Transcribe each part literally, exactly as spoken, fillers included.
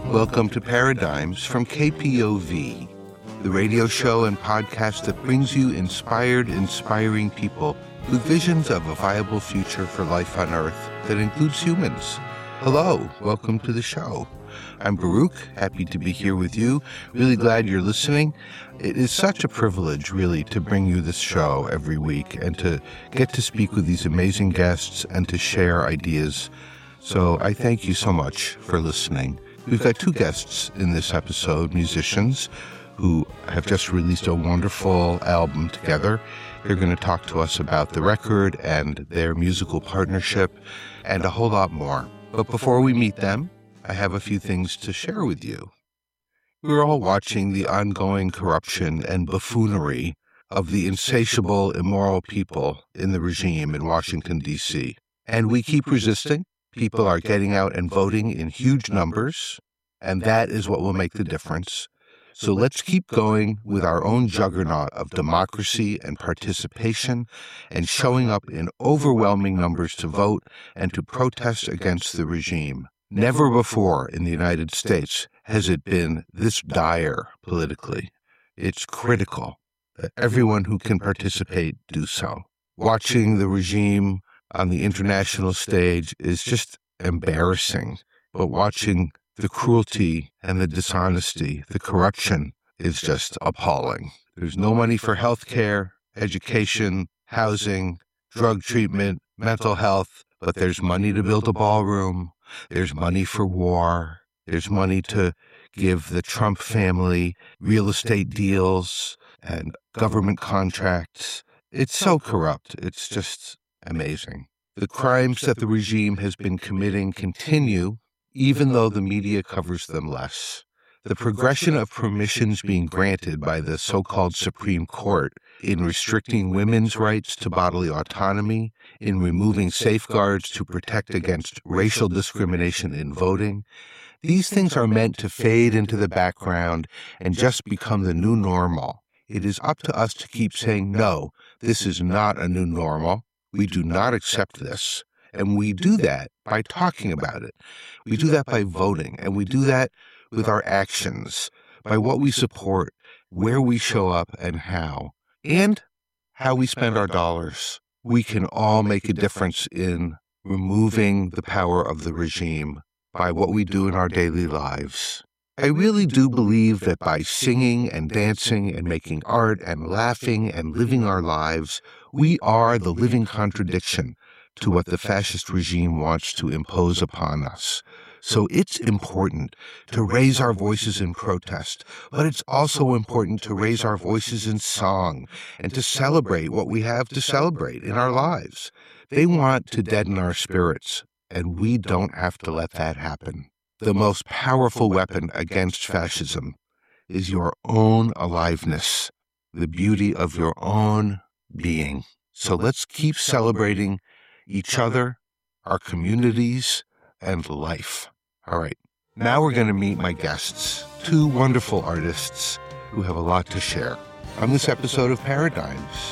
Welcome to Paradigms from K P O V, the radio show and podcast that brings you inspired, inspiring people with visions of a viable future for life on Earth that includes humans. Hello, welcome to the show. I'm Baruch, happy to be here with you. Really glad you're listening. It is such a privilege, really, to bring you this show every week and to get to speak with these amazing guests and to share ideas. So I thank you so much for listening. We've got two guests in this episode, musicians who have just released a wonderful album together. They're going to talk to us about the record and their musical partnership and a whole lot more. But before we meet them, I have a few things to share with you. We're all watching the ongoing corruption and buffoonery of the insatiable, immoral people in the regime in Washington, D C And we keep resisting. People are getting out and voting in huge numbers, and that is what will make the difference. So let's keep going with our own juggernaut of democracy and participation and showing up in overwhelming numbers to vote and to protest against the regime. Never before in the United States has it been this dire politically. It's critical that everyone who can participate do so. Watching the regime on the international stage is just embarrassing, but watching the cruelty and the dishonesty, the corruption is just appalling. There's no money for health care, education, housing, drug treatment, mental health, but there's money to build a ballroom. There's money for war. There's money to give the Trump family real estate deals and government contracts. It's so corrupt. It's just amazing. The crimes that the regime has been committing continue, even though the media covers them less. The progression of permissions being granted by the so-called Supreme Court in restricting women's rights to bodily autonomy, in removing safeguards to protect against racial discrimination in voting, these things are meant to fade into the background and just become the new normal. It is up to us to keep saying, no, this is not a new normal. We do not accept this. And we do that by talking about it. We do that by voting. And we do that with our actions, by what we support, where we show up and how, and how we spend our dollars. We can all make a difference in removing the power of the regime by what we do in our daily lives. I really do believe that by singing and dancing and making art and laughing and living our lives, we are the living contradiction to what the fascist regime wants to impose upon us. So it's important to raise our voices in protest, but it's also important to raise our voices in song and to celebrate what we have to celebrate in our lives. They want to deaden our spirits, and we don't have to let that happen. The most powerful weapon against fascism is your own aliveness, the beauty of your own being. So let's keep celebrating each other, our communities, and life. All right, now we're going to meet my guests, two wonderful artists who have a lot to share on this episode of Paradigms.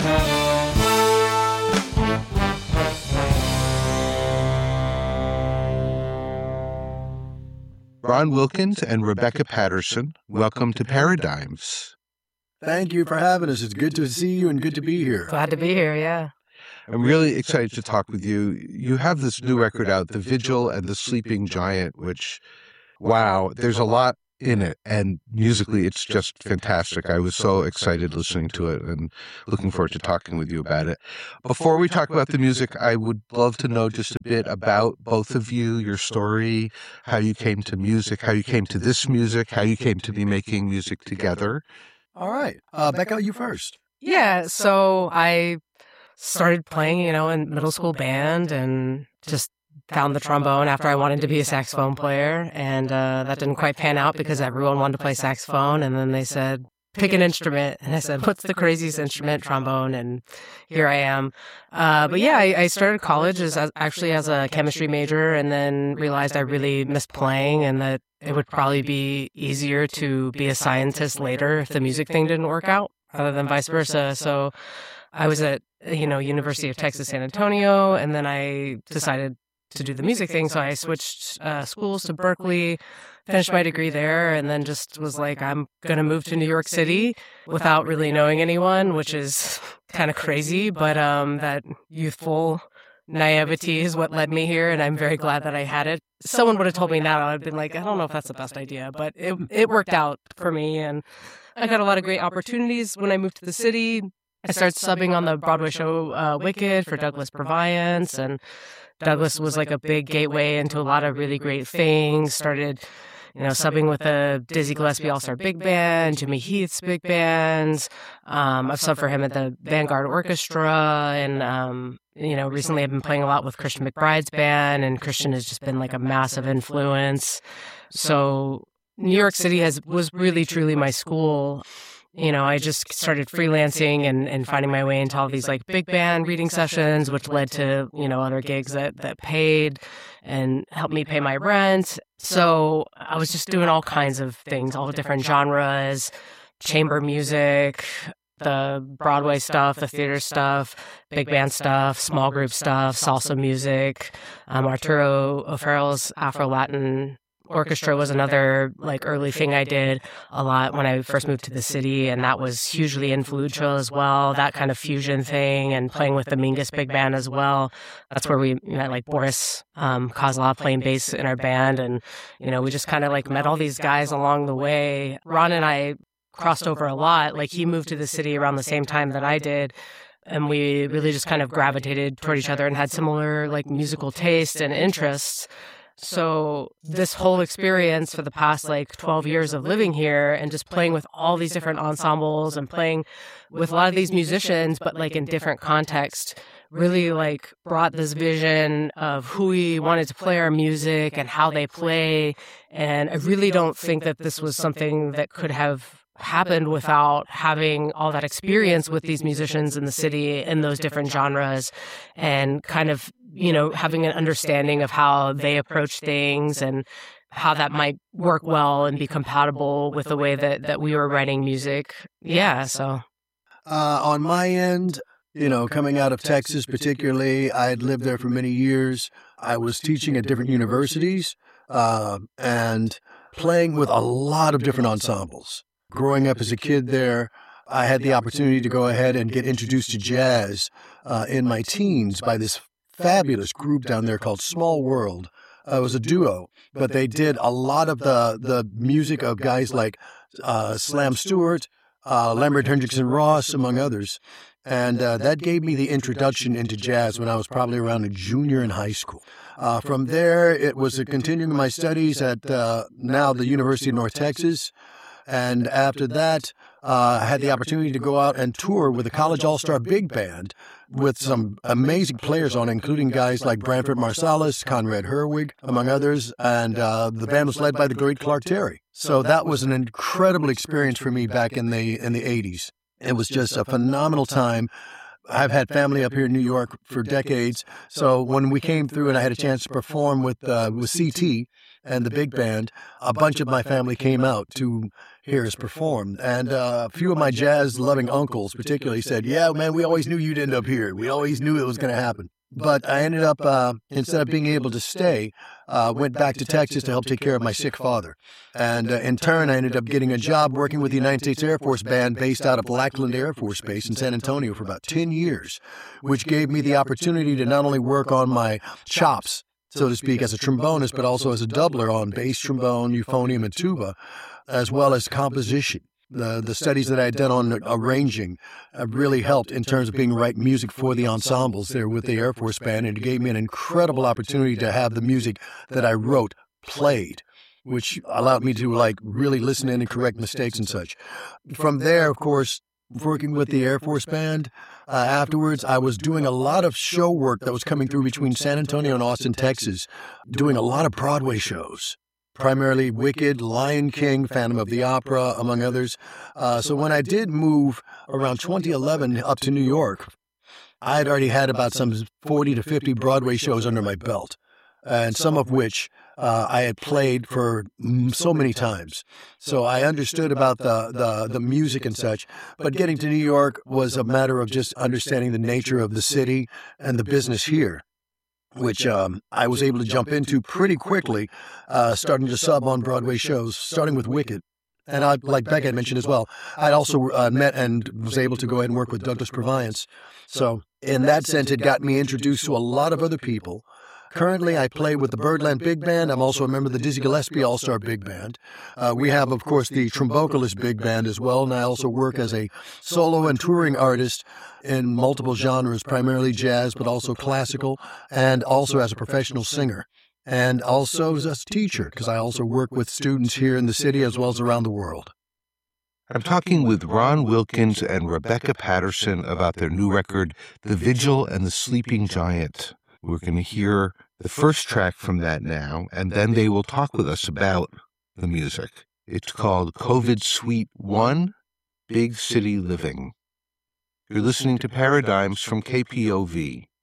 Ron Wilkins and Rebecca Patterson, welcome to Paradigms. Thank you for having us. It's good to see you and good to be here. Glad to be here, yeah. I'm really excited to talk with you. You have this new record out, The Vigil and the Sleeping Giant, which, wow, there's a lot in it. And musically, it's just fantastic. I was so excited listening to it and looking forward to talking with you about it. Before we talk about the music, I would love to know just a bit about both of you, your story, how you came to music, how you came to this music, how you came to be making music together. All right. Uh, Becca, you first. Yeah, so I started playing, you know, in middle school band and just found the trombone after I wanted to be a saxophone player. And uh, that didn't quite pan out because everyone wanted to play saxophone. And then they said, pick an instrument. And I said, what's the craziest instrument? Trombone. And here I am. Uh, but yeah, I, I started college as, as actually as a chemistry major and then realized I really missed playing and that it would probably be easier to be a scientist later if the music thing didn't work out rather than vice versa. So I was at, you know, University of Texas, San Antonio, and then I decided to do the music thing. So I switched uh, schools to Berkeley, finished my degree there, and then just was like, I'm going to move to New York City without really knowing anyone, which is kind of crazy, but um, that youthful naivety is what led me here, and I'm very glad that I had it. Someone would have told me now, I'd been like, I don't know if that's the best idea, but it it worked out for me, and I got a lot of great opportunities when I moved to the city. I started subbing on the Broadway show uh, Wicked for Douglas Purviance, and Douglas was like a big gateway into a lot of really great things. Started, you know, subbing with the Dizzy Gillespie All-Star Big Band, Jimmy Heath's big bands. Um, I've subbed for him at the Vanguard Orchestra, and um, you know, recently I've been playing a lot with Christian McBride's band, and Christian has just been like a massive influence. So New York City has was really truly my school. You know, I just started freelancing and, and finding my way into all these like big band reading sessions, which led to, you know, other gigs that, that paid and helped me pay my rent. So I was just doing all kinds of things, all the different genres, chamber music, the Broadway stuff, the theater stuff, big band stuff, small group stuff, salsa music. Um, Arturo O'Farrell's Afro-Latin Orchestra was another like early thing I did a lot when I first moved to the city, and that was hugely influential as well. That kind of fusion thing, and playing with the Mingus Big Band as well. That's where we met like Boris um, Kozlov playing bass in our band, and you know we just kind of like met all these guys along the way. Ron and I crossed over a lot. Like he moved to the city around the same time that I did. And we really just kind of gravitated toward each other and had similar like musical tastes and interests. So this whole experience for the past like twelve years of living here and just playing with all these different ensembles and playing with a lot of these musicians, but like in different contexts, really like brought this vision of who we wanted to play our music and how they play. And I really don't think that this was something that could have happened without having all that experience with these musicians in the city in those different genres, and kind of, you know, having an understanding of how they approach things and how that might work well and be compatible with the way that, that we were writing music. Yeah, so. Uh, on my end, you know, coming out of Texas particularly, I had lived there for many years. I was teaching at different universities uh, and playing with a lot of different ensembles. Growing up as a kid there, I had the opportunity to go ahead and get introduced to jazz uh, in my teens by this fabulous group down there called Small World. Uh, it was a duo, but they did a lot of the, the music of guys like uh, Slam Stewart, uh, Lambert Hendrickson Ross, among others. And uh, that gave me the introduction into jazz when I was probably around a junior in high school. Uh, from there, it was a continuing my studies at uh, now the University of North Texas. And after that, uh, I had the opportunity to go out and tour with the College All-Star Big Band with some amazing players on it, including guys like Branford Marsalis, Conrad Herwig, among others. And uh, the band was led by the great Clark Terry. So that was an incredible experience for me back in the in the eighties. It was just a phenomenal time. I've had family up here in New York for decades. So when we came through and I had a chance to perform with uh, with C T and the big band, a bunch of my family came out to hear us perform. And uh, a few of my jazz-loving uncles particularly said, yeah, man, we always knew you'd end up here. We always knew it was going to happen. But I ended up, uh, instead of being able to stay, uh, went back to Texas to help take care of my sick father. And uh, in turn, I ended up getting a job working with the United States Air Force Band based out of Lackland Air Force Base in San Antonio for about ten years, which gave me the opportunity to not only work on my chops, so to speak, as a trombonist, but also as a doubler on bass trombone, euphonium, and tuba, as well as composition. The the studies that I had done on arranging have really helped in terms of being write music for the ensembles there with the Air Force Band, and it gave me an incredible opportunity to have the music that I wrote played, which allowed me to like really listen in and correct mistakes and such. From there, of course, working with the Air Force Band, uh, afterwards I was doing a lot of show work that was coming through between San Antonio and Austin, Texas, doing a lot of Broadway shows. Primarily Wicked, Lion King, Phantom of the Opera, among others. Uh, so when I did move around twenty eleven up to New York, I had already had about some forty to fifty Broadway shows under my belt, and some of which uh, I had played for so many times. So I understood about the, the, the music and such, but getting to New York was a matter of just understanding the nature of the city and the business here. which um, I was able to jump into pretty quickly, uh, starting to sub on Broadway shows, starting with Wicked. And I, like Beck had mentioned as well, I'd also uh, met and was able to go ahead and work with Douglas Purviance. So in that sense, it got me introduced to a lot of other people. Currently, I play with the Birdland Big Band. I'm also a member of the Dizzy Gillespie All-Star Big Band. Uh, we have, of course, the Trombocalist Big Band as well, and I also work as a solo and touring artist in multiple genres, primarily jazz, but also classical, and also as a professional singer. And also as a teacher, because I also work with students here in the city as well as around the world. I'm talking with Ron Wilkins and Rebecca Patterson about their new record, The Vigil and the Sleeping Giant. We're going to hear the first track from that now, and then they will talk with us about the music. It's called COVID Suite one, Big City Living. You're listening to Paradigms from K P O V.